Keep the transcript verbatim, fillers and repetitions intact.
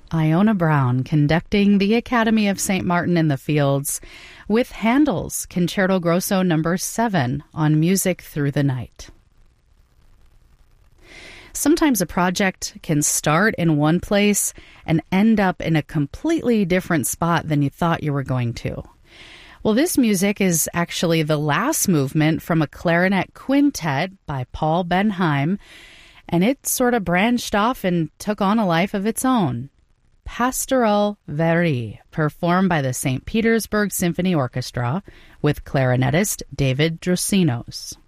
Iona Brown conducting the Academy of Saint Martin in the Fields with Handel's Concerto Grosso number seven on Music Through the Night. Sometimes a project can start in one place and end up in a completely different spot than you thought you were going to. Well, this music is actually the last movement from a clarinet quintet by Paul Benheim, and it sort of branched off and took on a life of its own. Pastoral Verie, performed by the Saint Petersburg Symphony Orchestra with clarinetist David Drosinos.